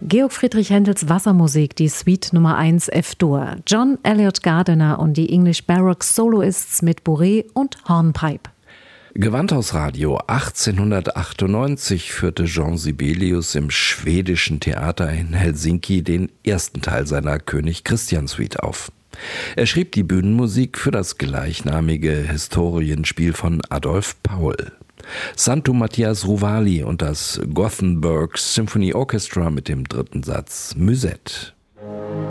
Georg Friedrich Händels Wassermusik, die Suite Nummer 1 F-Dur. John Elliott Gardiner und die English Baroque Soloists mit Bourrée und Hornpipe. Gewandhausradio 1898 führte Jean Sibelius im schwedischen Theater in Helsinki den ersten Teil seiner König Christian Suite auf. Er schrieb die Bühnenmusik für das gleichnamige Historienspiel von Adolf Paul. Santo Matthias Ruvali und das Gothenburg Symphony Orchestra mit dem dritten Satz Musette.